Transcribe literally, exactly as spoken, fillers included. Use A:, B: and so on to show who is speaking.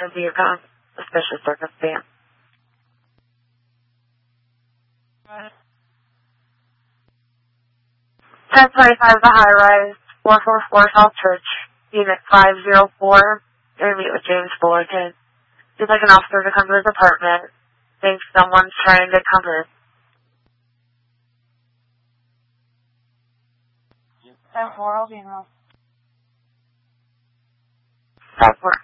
A: to Yukon. Suspicious circumstance. ten twenty-five The High Rise, four forty-four South Church, Unit five oh four. Interview with James Fullerton. He'd like an officer to come to his apartment. Thinks someone's trying to come in.
B: ten four, I'll be in room.
A: ten four.